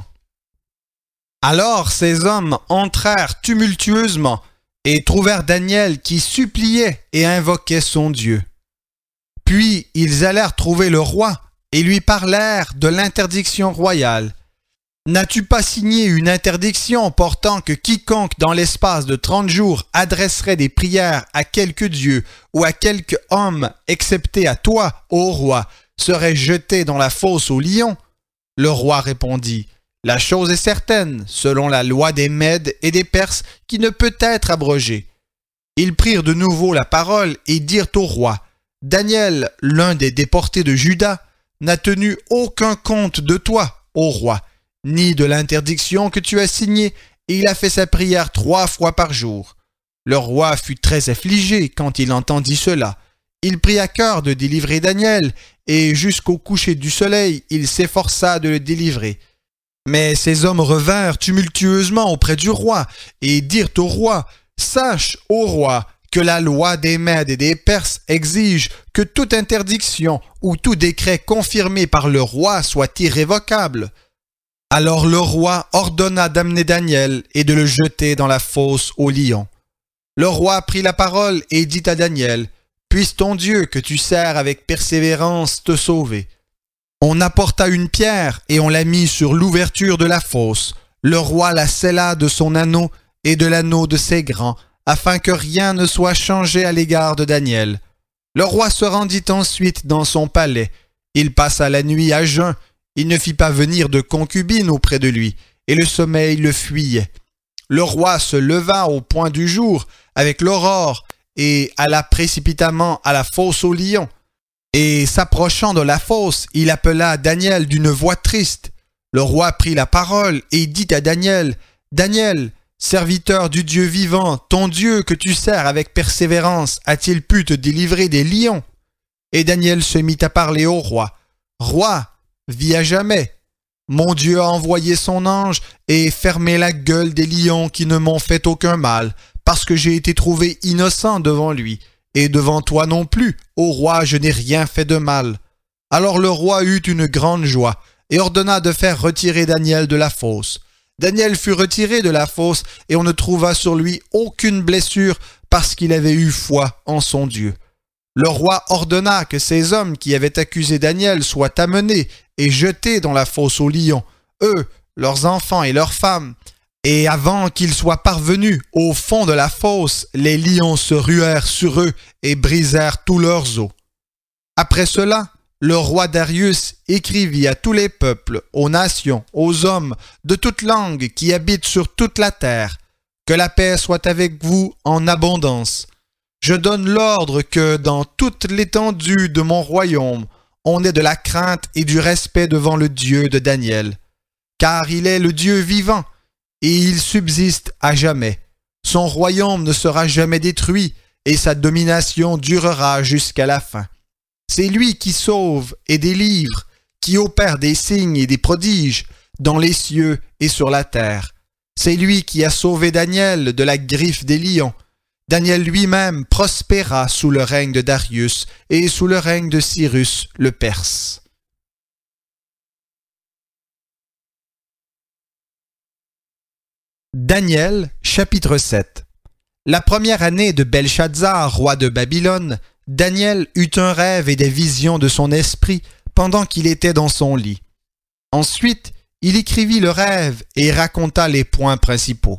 Alors ces hommes entrèrent tumultueusement et trouvèrent Daniel qui suppliait et invoquait son Dieu. Puis ils allèrent trouver le roi et lui parlèrent de l'interdiction royale. « N'as-tu pas signé une interdiction portant que quiconque dans l'espace de trente jours adresserait des prières à quelque dieu ou à quelque homme excepté à toi, ô roi, serait jeté dans la fosse aux lions ?» Le roi répondit « La chose est certaine, selon la loi des Mèdes et des Perses, qui ne peut être abrogée. » Ils prirent de nouveau la parole et dirent au roi « Daniel, l'un des déportés de Juda, n'a tenu aucun compte de toi, ô roi, ni de l'interdiction que tu as signée, et il a fait sa prière trois fois par jour. » Le roi fut très affligé quand il entendit cela. Il prit à cœur de délivrer Daniel, et jusqu'au coucher du soleil, il s'efforça de le délivrer. Mais ces hommes revinrent tumultueusement auprès du roi, et dirent au roi, « Sache, ô roi, que la loi des Mèdes et des Perses exige que toute interdiction ou tout décret confirmé par le roi soit irrévocable. » Alors le roi ordonna d'amener Daniel et de le jeter dans la fosse aux lions. Le roi prit la parole et dit à Daniel, « puisse ton Dieu que tu sers avec persévérance te sauver. » On apporta une pierre et on la mit sur l'ouverture de la fosse. Le roi la scella de son anneau et de l'anneau de ses grands, afin que rien ne soit changé à l'égard de Daniel. Le roi se rendit ensuite dans son palais. Il passa la nuit à jeun. Il ne fit pas venir de concubine auprès de lui, et le sommeil le fuyait. Le roi se leva au point du jour avec l'aurore et alla précipitamment à la fosse aux lions. Et s'approchant de la fosse, il appela Daniel d'une voix triste. Le roi prit la parole et dit à Daniel, « Daniel, serviteur du Dieu vivant, ton Dieu que tu sers avec persévérance, a-t-il pu te délivrer des lions ?» Et Daniel se mit à parler au roi. « Roi, vis à jamais. Mon Dieu a envoyé son ange et fermé la gueule des lions qui ne m'ont fait aucun mal, parce que j'ai été trouvé innocent devant lui. Et devant toi non plus, ô roi, je n'ai rien fait de mal. » Alors le roi eut une grande joie et ordonna de faire retirer Daniel de la fosse. Daniel fut retiré de la fosse et on ne trouva sur lui aucune blessure parce qu'il avait eu foi en son Dieu. Le roi ordonna que ces hommes qui avaient accusé Daniel soient amenés et jetés dans la fosse aux lions, eux, leurs enfants et leurs femmes. Et avant qu'ils soient parvenus au fond de la fosse, les lions se ruèrent sur eux et brisèrent tous leurs os. Après cela, le roi Darius écrivit à tous les peuples, aux nations, aux hommes de toute langue qui habitent sur toute la terre, que la paix soit avec vous en abondance. Je donne l'ordre que dans toute l'étendue de mon royaume, on ait de la crainte et du respect devant le Dieu de Daniel, car il est le Dieu vivant, et il subsiste à jamais. Son royaume ne sera jamais détruit, et sa domination durera jusqu'à la fin. C'est lui qui sauve et délivre, qui opère des signes et des prodiges dans les cieux et sur la terre. C'est lui qui a sauvé Daniel de la griffe des lions. Daniel lui-même prospéra sous le règne de Darius et sous le règne de Cyrus le Perse. Daniel, chapitre sept. La première année de Belshazzar, roi de Babylone, Daniel eut un rêve et des visions de son esprit pendant qu'il était dans son lit. Ensuite, il écrivit le rêve et raconta les points principaux.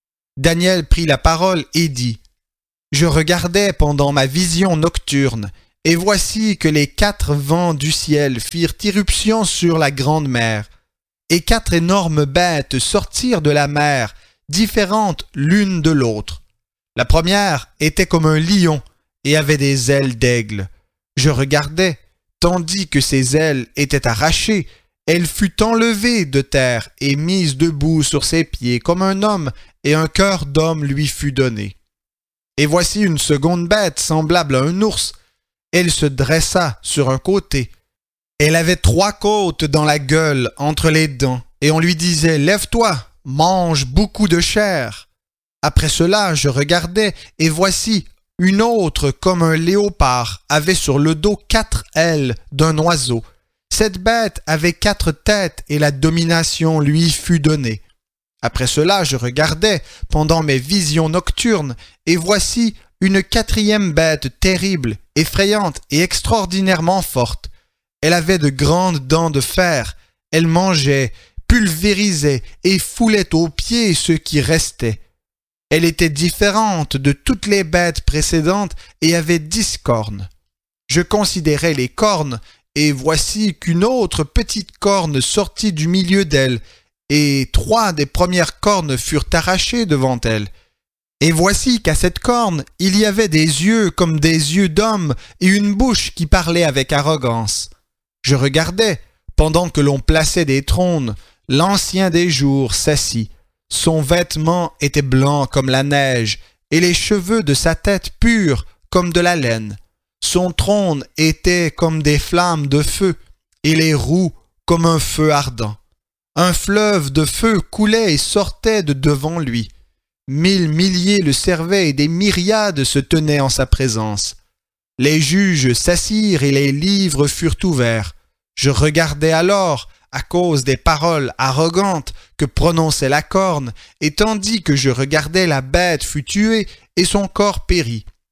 Daniel prit la parole et dit « Je regardais pendant ma vision nocturne, et voici que les quatre vents du ciel firent irruption sur la grande mer, et quatre énormes bêtes sortirent de la mer, différentes l'une de l'autre. La première était comme un lion et avait des ailes d'aigle. Je regardais, tandis que ses ailes étaient arrachées, elle fut enlevée de terre et mise debout sur ses pieds comme un homme, et un cœur d'homme lui fut donné. Et voici une seconde bête semblable à un ours. Elle se dressa sur un côté. Elle avait trois côtes dans la gueule entre les dents, et on lui disait « Lève-toi, mange beaucoup de chair ». Après cela, je regardais, et voici, une autre comme un léopard avait sur le dos quatre ailes d'un oiseau. Cette bête avait quatre têtes, et la domination lui fut donnée. Après cela, je regardais pendant mes visions nocturnes, et voici une quatrième bête terrible, effrayante et extraordinairement forte. Elle avait de grandes dents de fer, elle mangeait, pulvérisait et foulait aux pieds ceux qui restaient. Elle était différente de toutes les bêtes précédentes et avait dix cornes. Je considérais les cornes, et voici qu'une autre petite corne sortit du milieu d'elle, et trois des premières cornes furent arrachées devant elle. Et voici qu'à cette corne, il y avait des yeux comme des yeux d'homme et une bouche qui parlait avec arrogance. Je regardais, pendant que l'on plaçait des trônes, l'ancien des jours s'assit. Son vêtement était blanc comme la neige, et les cheveux de sa tête purs comme de la laine. Son trône était comme des flammes de feu, et les roues comme un feu ardent. Un fleuve de feu coulait et sortait de devant lui. Mille milliers le servaient et des myriades se tenaient en sa présence. Les juges s'assirent et les livres furent ouverts. Je regardais alors, à cause des paroles arrogantes que prononçait la corne, et tandis que je regardais, la bête fut tuée et son corps périt.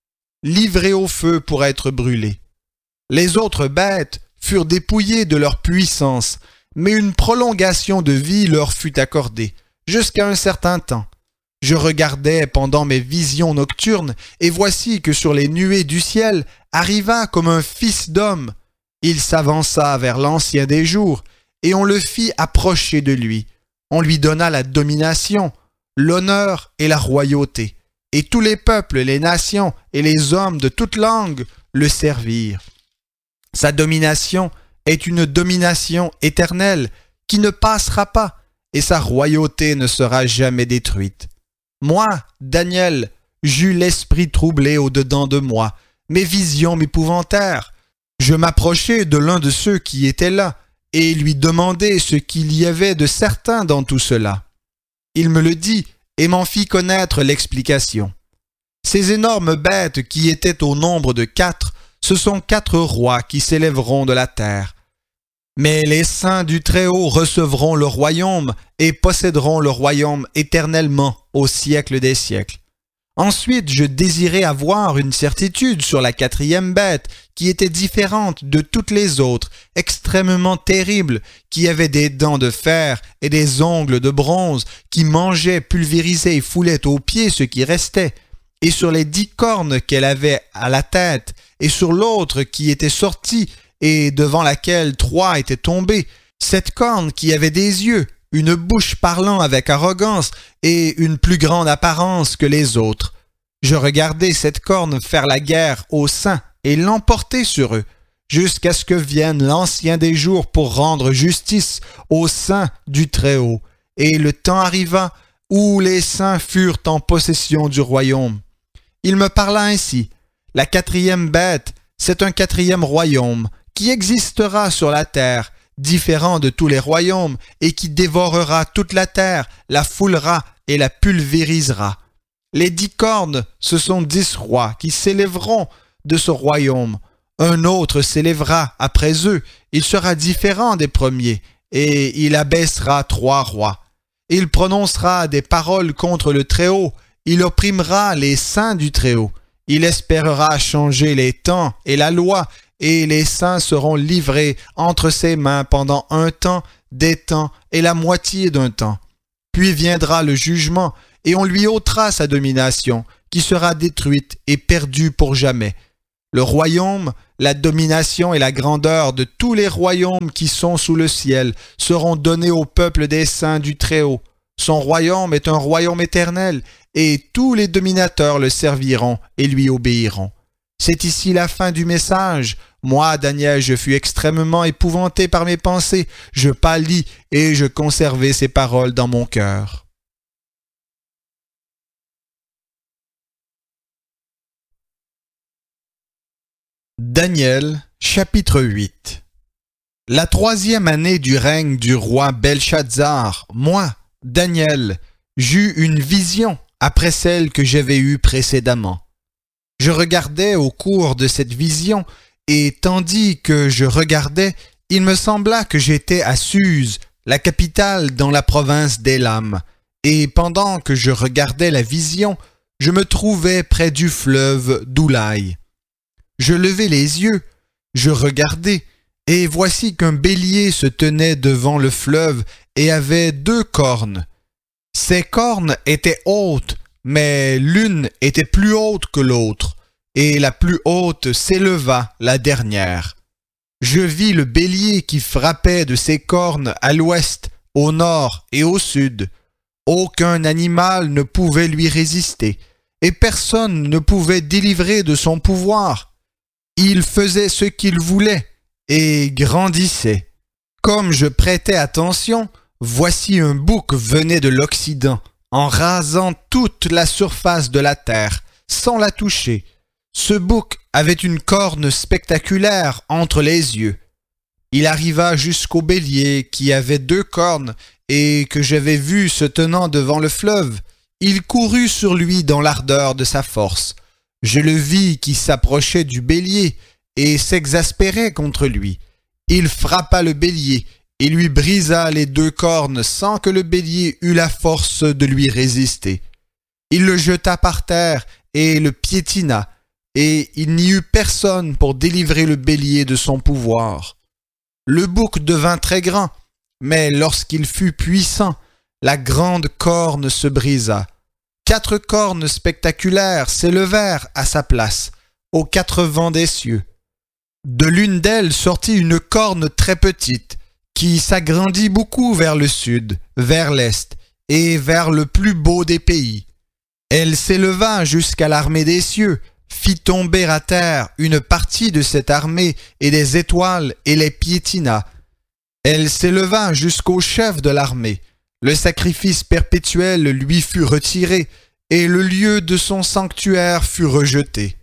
livrés au feu pour être brûlés. Les autres bêtes furent dépouillées de leur puissance, mais une prolongation de vie leur fut accordée, jusqu'à un certain temps. Je regardais pendant mes visions nocturnes, et voici que sur les nuées du ciel arriva comme un fils d'homme. Il s'avança vers l'ancien des jours, et on le fit approcher de lui. On lui donna la domination, l'honneur et la royauté, et tous les peuples, les nations et les hommes de toute langue le servirent. Sa domination est une domination éternelle qui ne passera pas, et sa royauté ne sera jamais détruite. Moi, Daniel, j'eus l'esprit troublé au-dedans de moi, mes visions m'épouvantèrent. Je m'approchai de l'un de ceux qui étaient là, et lui demandai ce qu'il y avait de certain dans tout cela. Il me le dit, et m'en fit connaître l'explication. Ces énormes bêtes qui étaient au nombre de quatre, ce sont quatre rois qui s'élèveront de la terre. Mais les saints du Très-Haut recevront le royaume et posséderont le royaume éternellement au siècle des siècles. Ensuite, je désirais avoir une certitude sur la quatrième bête, qui était différente de toutes les autres, extrêmement terrible, qui avait des dents de fer et des ongles de bronze, qui mangeait, pulvérisait et foulait aux pieds ce qui restait. Et sur les dix cornes qu'elle avait à la tête, et sur l'autre qui était sortie, et devant laquelle trois étaient tombés, cette corne qui avait des yeux, une bouche parlant avec arrogance et une plus grande apparence que les autres. Je regardai cette corne faire la guerre aux saints et l'emporter sur eux, jusqu'à ce que vienne l'ancien des jours pour rendre justice aux saints du Très-Haut. Et le temps arriva où les saints furent en possession du royaume. Il me parla ainsi. La quatrième bête, c'est un quatrième royaume qui existera sur la terre, différent de tous les royaumes, et qui dévorera toute la terre, la foulera et la pulvérisera. Les dix cornes, ce sont dix rois qui s'élèveront de ce royaume. Un autre s'élèvera après eux, il sera différent des premiers, et il abaissera trois rois. Il prononcera des paroles contre le Très-Haut, il opprimera les saints du Très-Haut. Il espérera changer les temps et la loi, et les saints seront livrés entre ses mains pendant un temps, des temps et la moitié d'un temps. Puis viendra le jugement, et on lui ôtera sa domination, qui sera détruite et perdue pour jamais. Le royaume, la domination et la grandeur de tous les royaumes qui sont sous le ciel seront donnés au peuple des saints du Très-Haut. Son royaume est un royaume éternel, et tous les dominateurs le serviront et lui obéiront. C'est ici la fin du message. Moi, Daniel, je fus extrêmement épouvanté par mes pensées. Je pâlis et je conservai ces paroles dans mon cœur. Daniel, chapitre huit. La troisième année du règne du roi Belshazzar, moi, Daniel, j'eus une vision après celle que j'avais eue précédemment. Je regardais au cours de cette vision, et tandis que je regardais, il me sembla que j'étais à Suse, la capitale dans la province d'Élam, et pendant que je regardais la vision, je me trouvais près du fleuve d'Oulaï. Je levai les yeux, je regardai, et voici qu'un bélier se tenait devant le fleuve et avait deux cornes. Ces cornes étaient hautes, mais l'une était plus haute que l'autre, et la plus haute s'éleva, la dernière. Je vis le bélier qui frappait de ses cornes à l'ouest, au nord et au sud. Aucun animal ne pouvait lui résister, et personne ne pouvait délivrer de son pouvoir. Il faisait ce qu'il voulait, et grandissait. Comme je prêtais attention, voici un bouc venait de l'Occident, en rasant toute la surface de la terre, sans la toucher. Ce bouc avait une corne spectaculaire entre les yeux. Il arriva jusqu'au bélier qui avait deux cornes et que j'avais vu se tenant devant le fleuve. Il courut sur lui dans l'ardeur de sa force. Je le vis qui s'approchait du bélier et s'exaspérait contre lui. Il frappa le bélier et lui brisa les deux cornes sans que le bélier eût la force de lui résister. Il le jeta par terre et le piétina, et il n'y eut personne pour délivrer le bélier de son pouvoir. Le bouc devint très grand, mais lorsqu'il fut puissant, la grande corne se brisa. Quatre cornes spectaculaires s'élevèrent à sa place, aux quatre vents des cieux. De l'une d'elles sortit une corne très petite, qui s'agrandit beaucoup vers le sud, vers l'est, et vers le plus beau des pays. Elle s'éleva jusqu'à l'armée des cieux, fit tomber à terre une partie de cette armée et des étoiles et les piétina. Elle s'éleva jusqu'au chef de l'armée. Le sacrifice perpétuel lui fut retiré, et le lieu de son sanctuaire fut rejeté.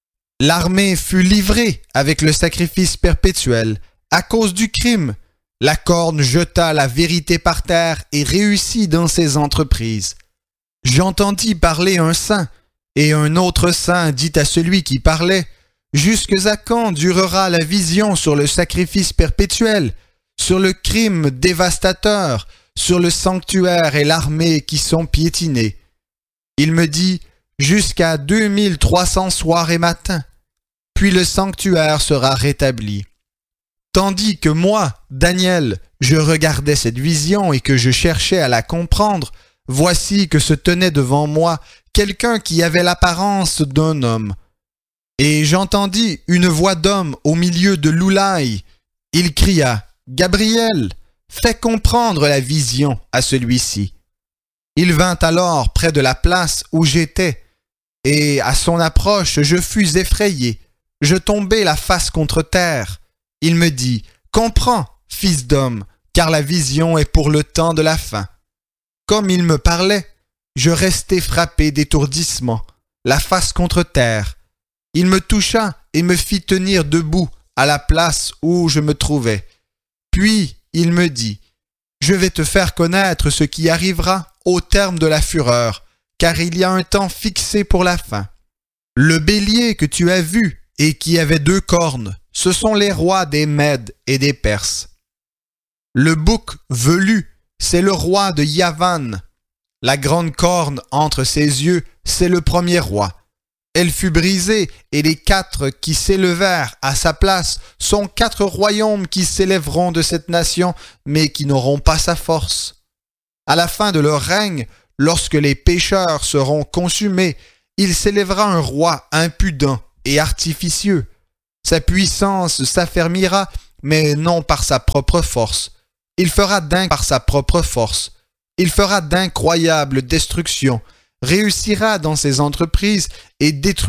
L'armée fut livrée avec le sacrifice perpétuel. À cause du crime, la corne jeta la vérité par terre et réussit dans ses entreprises. J'entendis parler un saint, et un autre saint dit à celui qui parlait, « Jusque à quand durera la vision sur le sacrifice perpétuel, sur le crime dévastateur, sur le sanctuaire et l'armée qui sont piétinés ?» Il me dit, « Jusqu'à deux mille trois cents soirs et matins, puis le sanctuaire sera rétabli. » Tandis que moi, Daniel, je regardais cette vision et que je cherchais à la comprendre, voici que se tenait devant moi quelqu'un qui avait l'apparence d'un homme. Et j'entendis une voix d'homme au milieu de l'oulaï. Il cria, « Gabriel, fais comprendre la vision à celui-ci. » Il vint alors près de la place où j'étais, et à son approche je fus effrayé. Je tombai la face contre terre. Il me dit, « Comprends, fils d'homme, car la vision est pour le temps de la fin. » Comme il me parlait, je restai frappé d'étourdissement, la face contre terre. Il me toucha et me fit tenir debout à la place où je me trouvais. Puis il me dit, « Je vais te faire connaître ce qui arrivera au terme de la fureur, car il y a un temps fixé pour la fin. Le bélier que tu as vu et qui avait deux cornes, ce sont les rois des Mèdes et des Perses. Le bouc velu, c'est le roi de Yavan. La grande corne entre ses yeux, c'est le premier roi. Elle fut brisée, et les quatre qui s'élevèrent à sa place sont quatre royaumes qui s'élèveront de cette nation, mais qui n'auront pas sa force. À la fin de leur règne, lorsque les pécheurs seront consumés, il s'élèvera un roi impudent et artificieux. Sa puissance s'affermira, mais non par sa propre force. Il fera d'inc par sa propre force. Il fera d'incroyables destructions, réussira dans ses entreprises et détruira